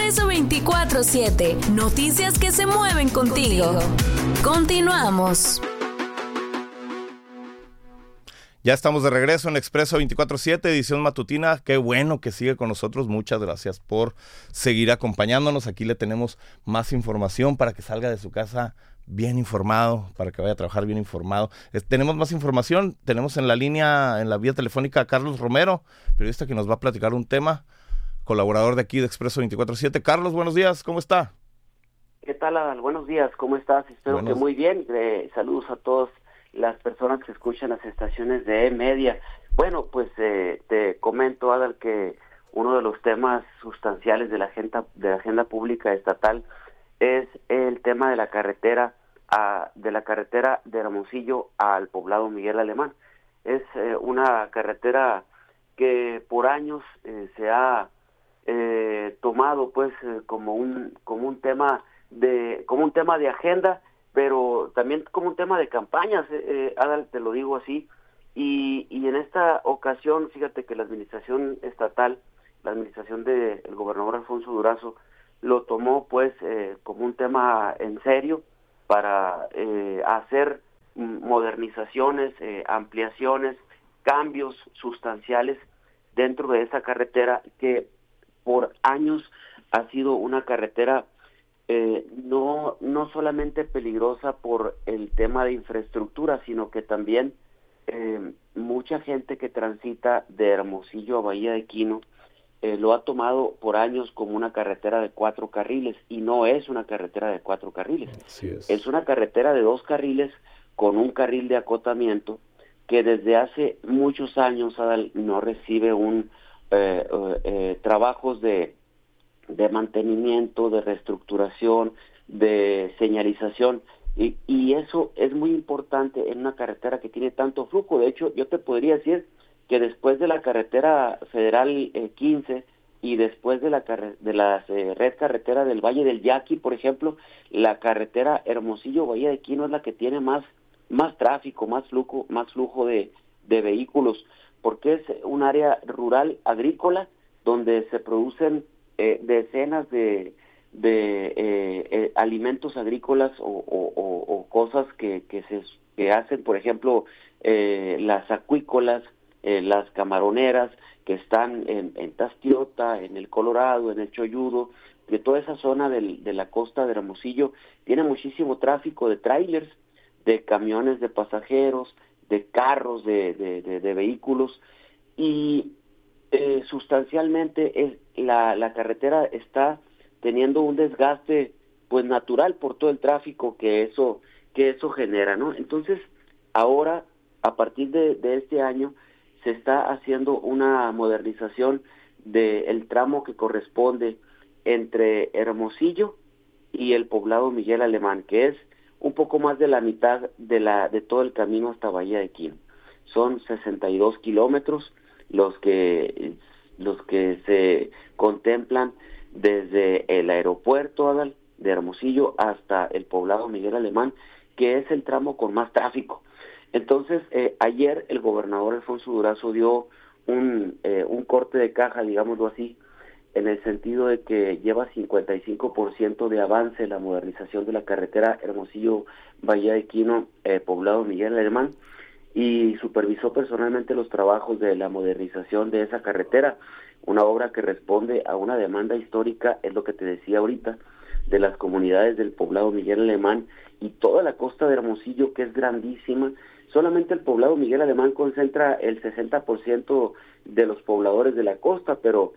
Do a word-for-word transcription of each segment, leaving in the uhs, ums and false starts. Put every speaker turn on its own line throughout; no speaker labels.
Expreso veinticuatro siete. Noticias que se mueven contigo. Continuamos.
Ya estamos de regreso en Expreso veinticuatro siete, edición matutina. Qué bueno que sigue con nosotros. Muchas gracias por seguir acompañándonos. Aquí le tenemos más información para que salga de su casa bien informado, para que vaya a trabajar bien informado. Eh, tenemos más información. Tenemos en la línea, en la vía telefónica, a Carlos Romero, periodista que nos va a platicar un tema, colaborador de aquí de Expreso veinticuatro siete. Carlos, buenos días. ¿Cómo está?
¿Qué tal, Adal? Buenos días. ¿Cómo estás? Espero buenos... que muy bien. Eh, saludos a todos las personas que escuchan las estaciones de E-Media. Bueno, pues eh, te comento, Adal, que uno de los temas sustanciales de la agenda de la agenda pública estatal es el tema de la carretera a, de la carretera de Hermosillo al poblado Miguel Alemán. Es eh, una carretera que por años eh, se ha eh, tomado pues eh, como un como un tema de como un tema de agenda, pero también como un tema de campañas, eh, Adal, te lo digo así, y, y en esta ocasión, fíjate que la administración estatal, la administración del gobernador Alfonso Durazo, lo tomó pues eh, como un tema en serio para eh, hacer modernizaciones, eh, ampliaciones, cambios sustanciales dentro de esa carretera que por años ha sido una carretera Eh, no no solamente peligrosa por el tema de infraestructura, sino que también eh, mucha gente que transita de Hermosillo a Bahía de Quino eh, lo ha tomado por años como una carretera de cuatro carriles, y no es una carretera de cuatro carriles.
Así es.
Es una carretera de dos carriles con un carril de acotamiento que desde hace muchos años, Adal, no recibe un eh, eh, eh, trabajos de de mantenimiento, de reestructuración, de señalización, y, y eso es muy importante en una carretera que tiene tanto flujo. De hecho, yo te podría decir que después de la carretera federal eh, quince y después de la carre- de la eh, red carretera del Valle del Yaqui, por ejemplo, la carretera Hermosillo-Bahía de Quino es la que tiene más más tráfico, más flujo, más flujo de, de vehículos, porque es un área rural agrícola donde se producen Eh, decenas de, de eh, eh, alimentos agrícolas o, o, o, o cosas que, que se que hacen, por ejemplo, eh, las acuícolas, eh, las camaroneras que están en, en Tastiota, en el Colorado, en el Choyudo, que toda esa zona del, de la costa de Hermosillo tiene muchísimo tráfico de trailers, de camiones de pasajeros, de carros, de, de, de, de vehículos, y Eh, sustancialmente es la, la carretera está teniendo un desgaste pues natural por todo el tráfico que eso que eso genera, ¿no? Entonces ahora, a partir de, de este año, se está haciendo una modernización del tramo que corresponde entre Hermosillo y el poblado Miguel Alemán, que es un poco más de la mitad de la de todo el camino hasta Bahía de Quino. Son sesenta y dos kilómetros los que los que se contemplan desde el aeropuerto, Adal, de Hermosillo hasta el poblado Miguel Alemán, que es el tramo con más tráfico. Entonces, eh, ayer el gobernador Alfonso Durazo dio un, eh, un corte de caja, digámoslo así, en el sentido de que lleva cincuenta y cinco por ciento de avance en la modernización de la carretera Hermosillo-Bahía de Quino, eh, poblado Miguel Alemán, y supervisó personalmente los trabajos de la modernización de esa carretera, una obra que responde a una demanda histórica, es lo que te decía ahorita, de las comunidades del poblado Miguel Alemán y toda la costa de Hermosillo, que es grandísima. Solamente el poblado Miguel Alemán concentra el sesenta por ciento de los pobladores de la costa, pero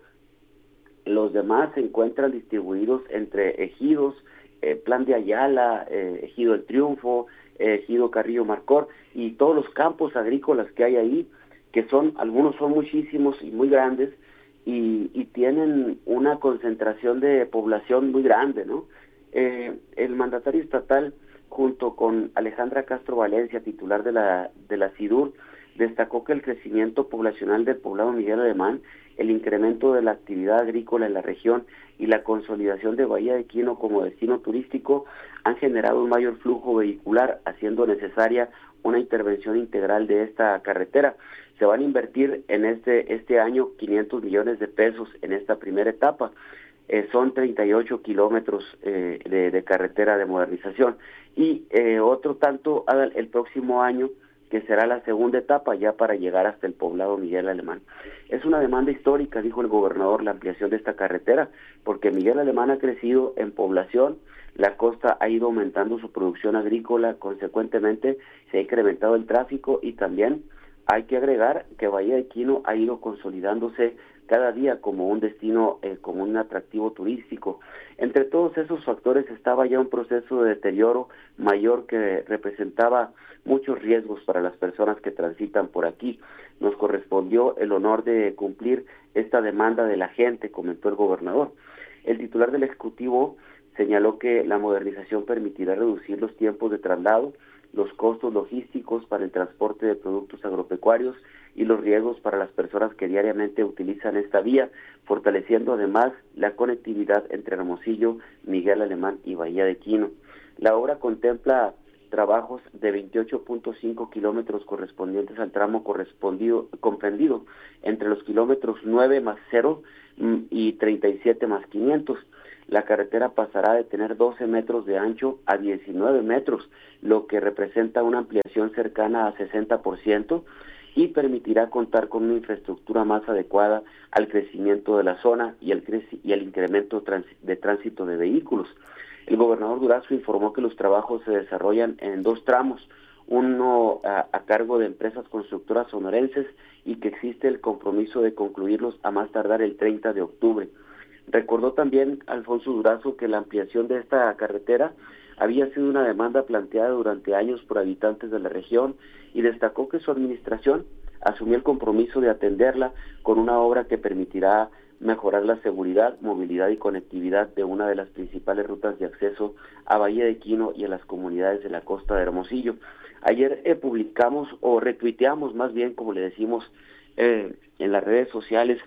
los demás se encuentran distribuidos entre ejidos, eh, Plan de Ayala, eh, Ejido El Triunfo, Ejido Carrillo Marcor, y todos los campos agrícolas que hay ahí, que son, algunos son muchísimos y muy grandes, y, y tienen una concentración de población muy grande, ¿no? Eh, el mandatario estatal, junto con Alejandra Castro Valencia, titular de la de la SIDUR, destacó que el crecimiento poblacional del poblado Miguel Alemán, el incremento de la actividad agrícola en la región y la consolidación de Bahía de Quino como destino turístico han generado un mayor flujo vehicular, haciendo necesaria una intervención integral de esta carretera. Se van a invertir en este este año quinientos millones de pesos en esta primera etapa. eh, son treinta y ocho kilómetros eh, de, de carretera de modernización. Y eh, otro tanto el próximo año, que será la segunda etapa ya para llegar hasta el poblado Miguel Alemán. Es una demanda histórica, dijo el gobernador, la ampliación de esta carretera, porque Miguel Alemán ha crecido en población, la costa ha ido aumentando su producción agrícola, consecuentemente se ha incrementado el tráfico y también hay que agregar que Bahía de Quino ha ido consolidándose cada día como un destino, eh, como un atractivo turístico. Entre todos esos factores estaba ya un proceso de deterioro mayor que representaba muchos riesgos para las personas que transitan por aquí. Nos correspondió el honor de cumplir esta demanda de la gente, comentó el gobernador. El titular del Ejecutivo señaló que la modernización permitirá reducir los tiempos de traslado, los costos logísticos para el transporte de productos agropecuarios y los riesgos para las personas que diariamente utilizan esta vía, fortaleciendo además la conectividad entre Hermosillo, Miguel Alemán y Bahía de Quino. La obra contempla trabajos de veintiocho punto cinco kilómetros correspondientes al tramo correspondido comprendido entre los kilómetros nueve más cero y treinta y siete más quinientos. La carretera pasará de tener doce metros de ancho a diecinueve metros, lo que representa una ampliación cercana a sesenta por ciento y permitirá contar con una infraestructura más adecuada al crecimiento de la zona y el, creci- y el incremento trans- de tránsito de vehículos. El gobernador Durazo informó que los trabajos se desarrollan en dos tramos, uno a, a cargo de empresas constructoras sonorenses y que existe el compromiso de concluirlos a más tardar el treinta de octubre. Recordó también Alfonso Durazo que la ampliación de esta carretera había sido una demanda planteada durante años por habitantes de la región y destacó que su administración asumió el compromiso de atenderla con una obra que permitirá mejorar la seguridad, movilidad y conectividad de una de las principales rutas de acceso a Bahía de Quino y a las comunidades de la costa de Hermosillo. Ayer eh, publicamos o retuiteamos más bien, como le decimos, eh, en las redes sociales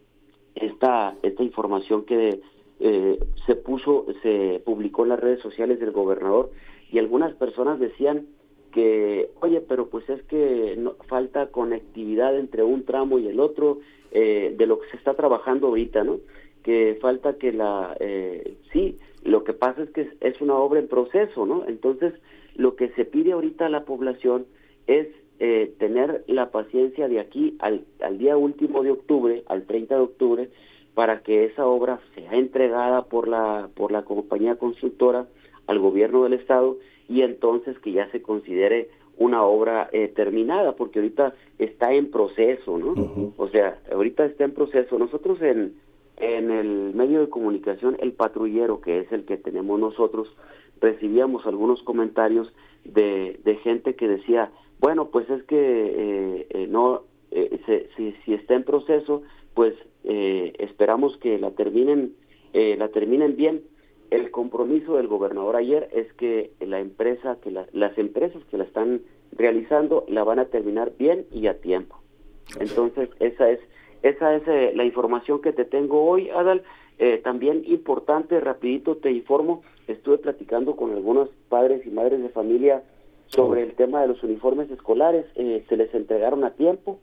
esta esta información que eh, se puso, se publicó en las redes sociales del gobernador y algunas personas decían que, oye, pero pues es que no, falta conectividad entre un tramo y el otro, eh, de lo que se está trabajando ahorita, ¿no? Que falta que la, eh, sí, lo que pasa es que es, es una obra en proceso, ¿no? Entonces, lo que se pide ahorita a la población es eh, tener la paciencia de aquí al, al día último de octubre, al treinta de octubre, para que esa obra sea entregada por la, por la compañía constructora al gobierno del estado y entonces que ya se considere una obra eh, terminada, porque ahorita está en proceso, ¿no? Uh-huh. O sea, ahorita está en proceso. Nosotros en, en el medio de comunicación, El Patrullero, que es el que tenemos nosotros, recibíamos algunos comentarios de, de gente que decía, bueno, pues es que eh, eh, no, eh, se, si, si está en proceso, pues eh, esperamos que la terminen, eh, la terminen bien. El compromiso del gobernador ayer es que la empresa, que la, las empresas que la están realizando la van a terminar bien y a tiempo. Entonces esa es esa es eh, la información que te tengo hoy, Adal. Eh, también importante, rapidito te informo, estuve platicando con algunos padres y madres de familia sobre el tema de los uniformes escolares. Eh, se les entregaron a tiempo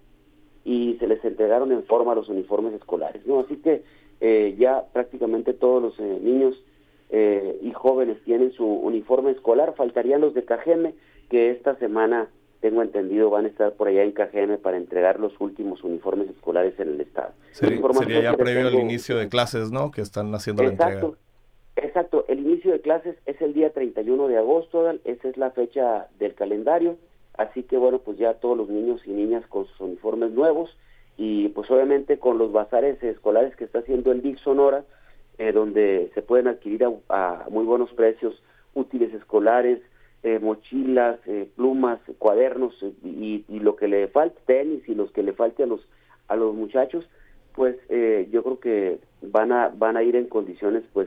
y se les entregaron en forma los uniformes escolares, ¿no? Así que eh, ya prácticamente todos los eh, niños Eh, y jóvenes tienen su uniforme escolar. Faltarían los de Cajeme, que esta semana, tengo entendido, van a estar por allá en Cajeme para entregar los últimos uniformes escolares en el estado.
Sería, sería ya previo tengo, al inicio de clases, ¿no? Que están haciendo
exacto,
la entrega.
Exacto, el inicio de clases es el día treinta y uno de agosto, esa es la fecha del calendario, así que bueno, pues ya todos los niños y niñas con sus uniformes nuevos y pues obviamente con los bazares escolares que está haciendo el D I C Sonora, Eh, donde se pueden adquirir a, a muy buenos precios útiles escolares, eh, mochilas, eh, plumas, cuadernos eh, y, y lo que le falte, tenis y los que le falte a los a los muchachos, pues eh, yo creo que van a van a ir en condiciones pues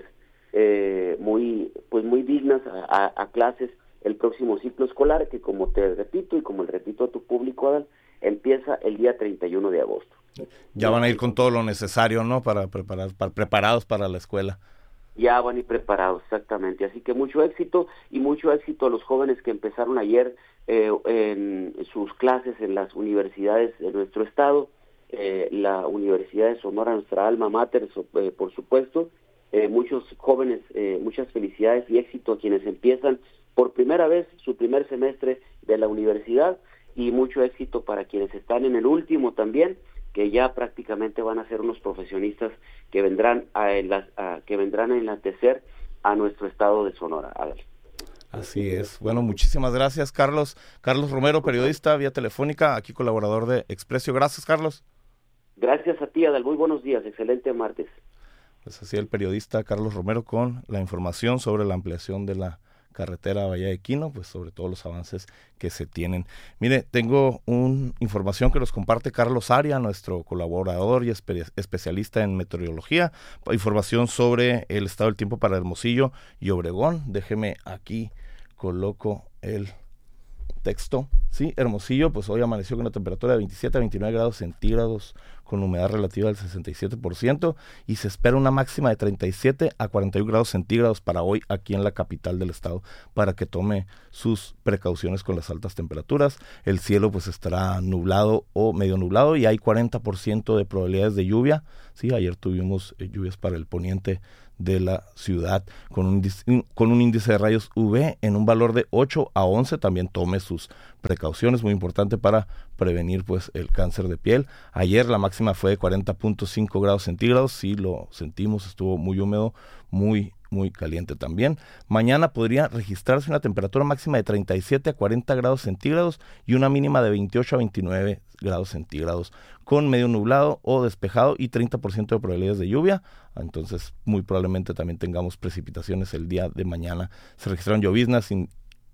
eh, muy pues muy dignas a, a, a clases el próximo ciclo escolar, que como te repito y como le repito a tu público, Adal, empieza el día treinta y uno de agosto.
Ya van a ir con todo lo necesario, ¿no? Para preparar, para preparados para la escuela.
Ya van a ir preparados, exactamente. Así que mucho éxito y mucho éxito a los jóvenes que empezaron ayer eh, en sus clases en las universidades de nuestro estado, eh, la Universidad de Sonora, nuestra alma mater, so, eh, por supuesto, eh, muchos jóvenes, eh, muchas felicidades y éxito a quienes empiezan por primera vez su primer semestre de la universidad, y mucho éxito para quienes están en el último también, que ya prácticamente van a ser unos profesionistas que vendrán a, enla- a que vendrán a enaltecer a nuestro estado de Sonora. A ver.
Así es. Bueno, muchísimas gracias, Carlos. Carlos Romero, periodista vía telefónica, aquí colaborador de Expreso. Gracias, Carlos.
Gracias a ti, Adal. Muy buenos días. Excelente martes.
Pues así el periodista Carlos Romero con la información sobre la ampliación de la carretera Bahía de Quino, pues sobre todos los avances que se tienen. Mire, tengo una información que nos comparte Carlos Aria, nuestro colaborador y espe- especialista en meteorología, información sobre el estado del tiempo para Hermosillo y Obregón. Déjeme aquí, coloco el texto. Sí, Hermosillo, pues hoy amaneció con una temperatura de veintisiete a veintinueve grados centígrados, con humedad relativa del sesenta y siete por ciento, y se espera una máxima de treinta y siete a cuarenta y uno grados centígrados para hoy aquí en la capital del estado, para que tome sus precauciones con las altas temperaturas. El cielo pues estará nublado o medio nublado y hay cuarenta por ciento de probabilidades de lluvia. Sí, ayer tuvimos eh, lluvias para el poniente de la ciudad con un, con un índice de rayos U V en un valor de ocho a once. También tome sus precauciones, muy importante para prevenir pues el cáncer de piel. Ayer la máxima fue de cuarenta punto cinco grados centígrados, sí lo sentimos, estuvo muy húmedo, muy muy caliente también. Mañana podría registrarse una temperatura máxima de treinta y siete a cuarenta grados centígrados y una mínima de veintiocho a veintinueve grados centígrados, con medio nublado o despejado y treinta por ciento de probabilidades de lluvia. Entonces muy probablemente también tengamos precipitaciones el día de mañana. Se registraron lloviznas sin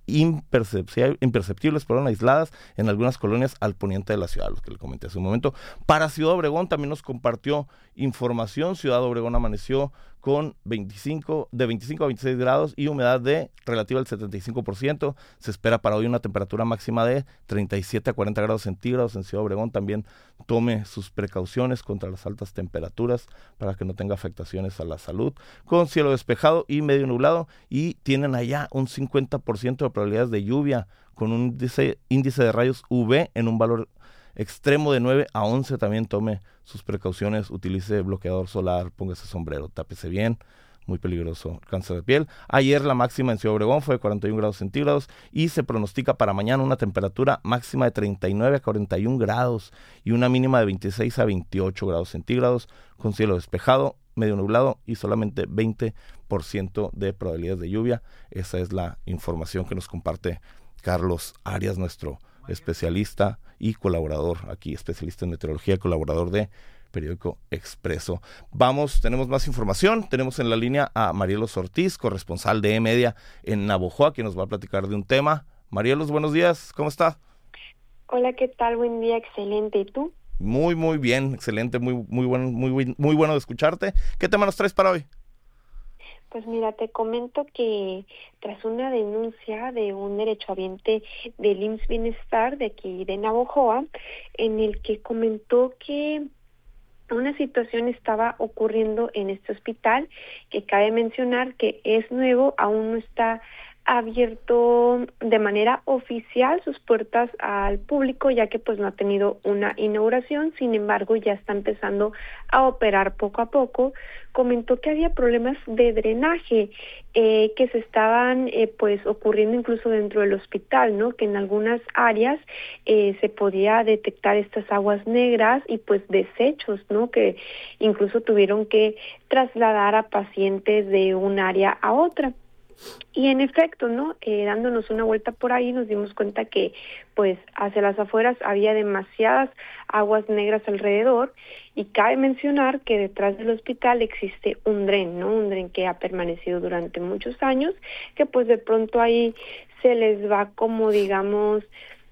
imperceptibles, perdón, aisladas en algunas colonias al poniente de la ciudad, lo que le comenté hace un momento. Para Ciudad Obregón también nos compartió información. Ciudad Obregón amaneció con veinticinco, de veinticinco a veintiséis grados y humedad de relativa al setenta y cinco por ciento. Se espera para hoy una temperatura máxima de treinta y siete a cuarenta grados centígrados en Ciudad Obregón. También tome sus precauciones contra las altas temperaturas para que no tenga afectaciones a la salud, con cielo despejado y medio nublado, y tienen allá un cincuenta por ciento de probabilidades de lluvia, con un índice, índice de rayos U V en un valor extremo de nueve a once. También tome sus precauciones, utilice bloqueador solar, póngase sombrero, tápese bien, muy peligroso cáncer de piel. Ayer la máxima en Ciudad Obregón fue de cuarenta y uno grados centígrados y se pronostica para mañana una temperatura máxima de treinta y nueve a cuarenta y uno grados y una mínima de veintiséis a veintiocho grados centígrados, con cielo despejado, medio nublado y solamente veinte por ciento de probabilidades de lluvia. Esa es la información que nos comparte Carlos Arias, nuestro especialista y colaborador aquí, especialista en meteorología, colaborador de Periódico Expreso. Vamos, tenemos más información. Tenemos en la línea a Marielos Ortiz, corresponsal de E-Media en Navojoa, que nos va a platicar de un tema. Marielos, buenos días, ¿cómo está?
Hola, ¿qué tal? Buen día, excelente. ¿Y tú?
Muy, muy bien, excelente, muy, muy bueno, muy, muy bueno de escucharte. ¿Qué tema nos traes para hoy?
Pues mira, te comento que tras una denuncia de un derechohabiente del I M S S Bienestar de aquí de Navojoa, en el que comentó que una situación estaba ocurriendo en este hospital, que cabe mencionar que es nuevo, aún no está abierto de manera oficial sus puertas al público, ya que pues no ha tenido una inauguración. Sin embargo, ya está empezando a operar poco a poco. Comentó que había problemas de drenaje eh, que se estaban eh, pues ocurriendo incluso dentro del hospital, ¿no? Que en algunas áreas eh, se podía detectar estas aguas negras y pues desechos, ¿no? Que incluso tuvieron que trasladar a pacientes de un área a otra. Y en efecto, ¿no? Eh, dándonos una vuelta por ahí nos dimos cuenta que pues hacia las afueras había demasiadas aguas negras alrededor, y cabe mencionar que detrás del hospital existe un dren, ¿no? Un dren que ha permanecido durante muchos años, que pues de pronto ahí se les va como digamos,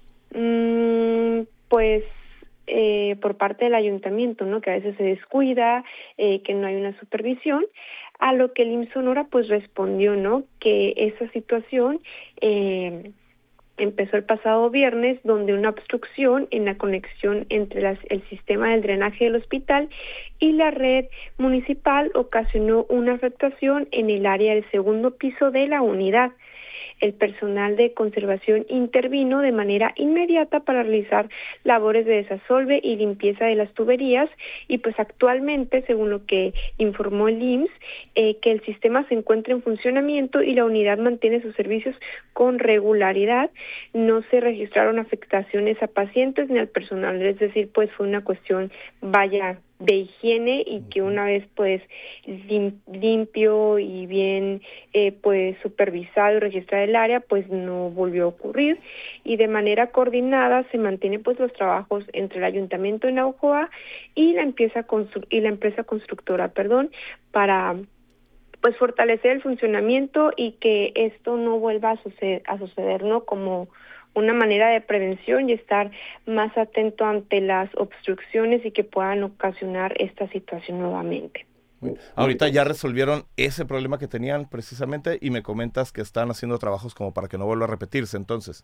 mmm, pues eh, por parte del ayuntamiento, ¿no? Que a veces se descuida, eh, que no hay una supervisión. A lo que el I M S S Sonora pues respondió, ¿no? Que esa situación eh, empezó el pasado viernes, donde una obstrucción en la conexión entre las, el sistema del drenaje del hospital y la red municipal ocasionó una afectación en el área del segundo piso de la unidad. el personal de conservación intervino de manera inmediata para realizar labores de desasolve y limpieza de las tuberías, y pues actualmente, según lo que informó el I M S S, eh, que el sistema se encuentra en funcionamiento y la unidad mantiene sus servicios con regularidad. No se registraron afectaciones a pacientes ni al personal, es decir, pues fue una cuestión, vaya, de higiene, y que una vez pues lim- limpio y bien eh, pues supervisado y registrado el área, pues no volvió a ocurrir, y de manera coordinada se mantienen pues los trabajos entre el Ayuntamiento de Navojoa y la empresa constru- y la empresa constructora, perdón, para pues fortalecer el funcionamiento y que esto no vuelva a suceder, a suceder, ¿no? Como una manera de prevención y estar más atento ante las obstrucciones y que puedan ocasionar esta situación nuevamente.
Ahorita ya resolvieron ese problema que tenían precisamente, y me comentas que están haciendo trabajos como para que no vuelva a repetirse, entonces.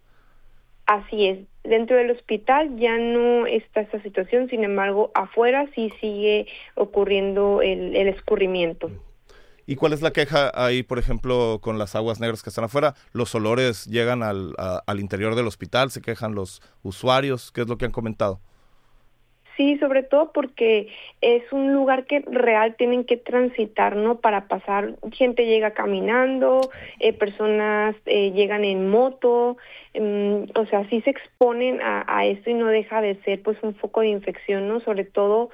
Así es, dentro del hospital ya no está esta situación, sin embargo, afuera sí sigue ocurriendo el, el escurrimiento.
¿Y cuál es la queja ahí, por ejemplo, con las aguas negras que están afuera? ¿Los olores llegan al, a, al interior del hospital? ¿Se quejan los usuarios? ¿Qué es lo que han comentado?
Sí, sobre todo porque es un lugar que real tienen que transitar, ¿no? Para pasar, gente llega caminando, eh, personas eh, llegan en moto, um, o sea, sí se exponen a, a esto y no deja de ser pues un foco de infección, ¿no? Sobre todo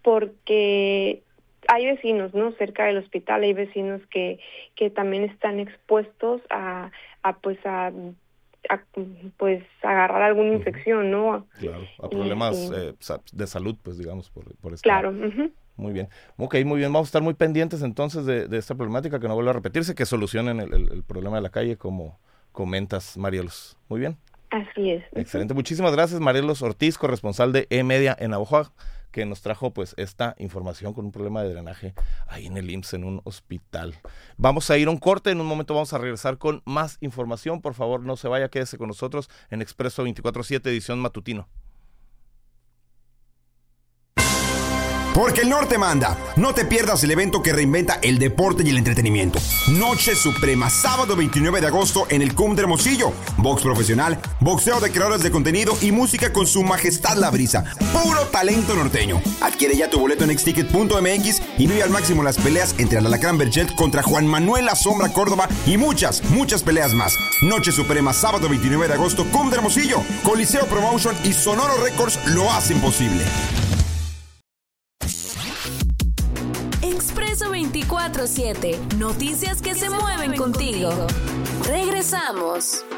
porque hay vecinos, ¿no? Cerca del hospital hay vecinos que que también están expuestos a, a pues a, a pues agarrar alguna infección, ¿no?
Claro, a problemas
y,
eh, de salud, pues digamos, por, por esta.
Claro. Uh-huh.
Muy bien. Ok, muy bien. Vamos a estar muy pendientes entonces de, de esta problemática, que no vuelva a repetirse, que solucionen el, el, el problema de la calle, como comentas, Marielos. Muy bien.
Así es.
Excelente. Uh-huh. Muchísimas gracias, Marielos Ortiz, corresponsal de E-Media en Navojoa, que nos trajo pues esta información con un problema de drenaje ahí en el I M S S, en un hospital. Vamos a ir a un corte, en un momento vamos a regresar con más información. Por favor, no se vaya, quédese con nosotros en Expreso veinticuatro siete, edición matutino.
Porque el norte manda. No te pierdas el evento que reinventa el deporte y el entretenimiento. Noche Suprema, sábado veintinueve de agosto en el C U M de Hermosillo. Box profesional, boxeo de creadores de contenido y música con su majestad La Brisa. Puro talento norteño. Adquiere ya tu boleto en exticket punto m x y vive al máximo las peleas entre el Alacrán Berchet contra Juan Manuel La Sombra Córdoba y muchas, muchas peleas más. Noche Suprema, sábado veintinueve de agosto, C U M de Hermosillo. Coliseo Promotion y Sonoro Records lo hacen posible.
Expreso veinticuatro siete. Noticias que se mueven contigo. Regresamos.